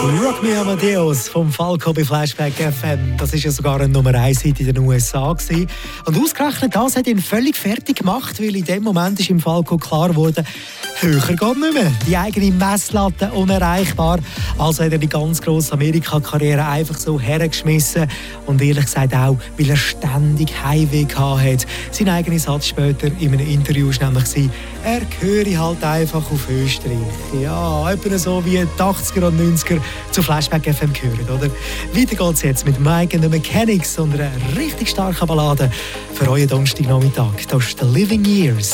Rock Me Amadeus vom Falco bei Flashback FM. Das war ja sogar ein Nummer 1 Hit in den USA gewesen. Und ausgerechnet das hat ihn völlig fertig gemacht, weil in dem Moment ist im Falco klar geworden, höher geht nicht mehr. Die eigene Messlatte unerreichbar. Also hat er die ganz grosse Amerika-Karriere einfach so hergeschmissen. Und ehrlich gesagt auch, weil er ständig Heimweh hatte. Sein eigener Satz später in einem Interview war nämlich, er gehöre halt einfach auf Österreich. Ja, etwa so wie die 80er und 90er zu Flashback FM gehören, oder? Weiter geht's jetzt mit Mike and the Mechanics und einer richtig starken Ballade für euren Donnerstagnachmittag. Das ist The Living Years.